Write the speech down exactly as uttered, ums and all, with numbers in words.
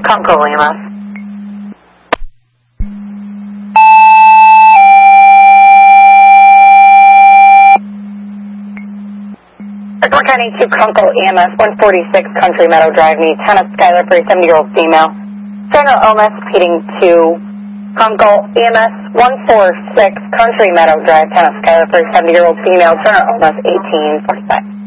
Conco E M S. Edward County two Conco E M S, one forty-six Country Meadow Drive, need Tennis Skylar for a seventy-year-old female. Center O M S repeating to Conco E M S, one forty-six Country Meadow Drive, Tennis Skylar for a seventy-year-old female. Center O M S eighteen forty-five.